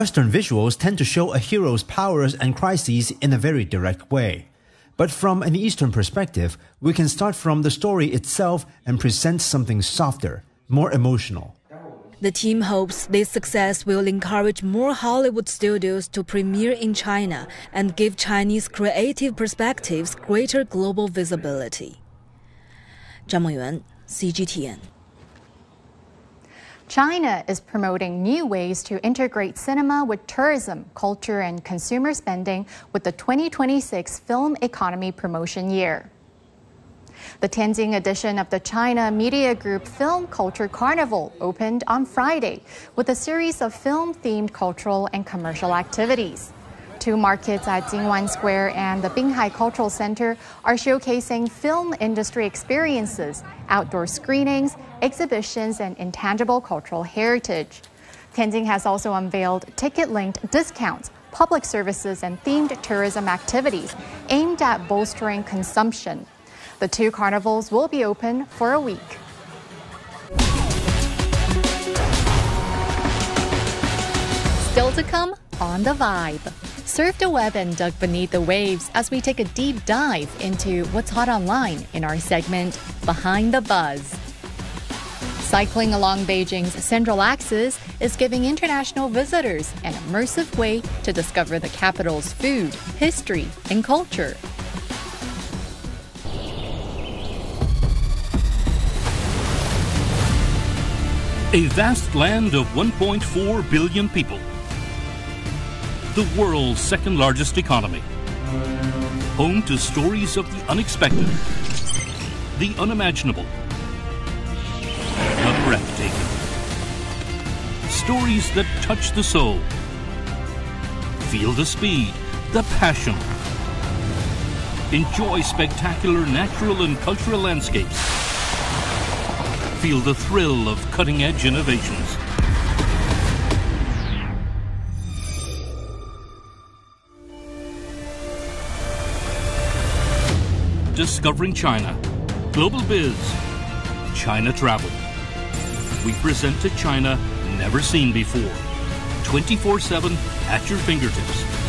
Western visuals tend to show a hero's powers and crises in a very direct way. But from an Eastern perspective, we can start from the story itself and present something softer, more emotional. The team hopes this success will encourage more Hollywood studios to premiere in China and give Chinese creative perspectives greater global visibility. 张梦圆 CGTN. China is promoting new ways to integrate cinema with tourism, culture, and consumer spending with the 2026 Film Economy Promotion Year. The Tianjin edition of the China Media Group Film Culture Carnival opened on Friday with a series of film-themed cultural and commercial activities. Two markets at Jingwan Square and the Binghai Cultural Center are showcasing film industry experiences, outdoor screenings, exhibitions, and intangible cultural heritage. Tianjin has also unveiled ticket-linked discounts, public services, and themed tourism activities aimed at bolstering consumption. The two carnivals will be open for a week. Still to come on The Vibe. Surf the web and dug beneath the waves as we take a deep dive into what's hot online in our segment, Behind the Buzz. Cycling along Beijing's Central Axis is giving international visitors an immersive way to discover the capital's food, history, and culture. A vast land of 1.4 billion people. The world's second largest economy. Home to stories of the unexpected, the unimaginable, the breathtaking. Stories that touch the soul. Feel the speed, the passion. Enjoy spectacular natural and cultural landscapes. Feel the thrill of cutting-edge innovations. Discovering China. Global Biz. China Travel. We present a China never seen before. 24/7 at your fingertips.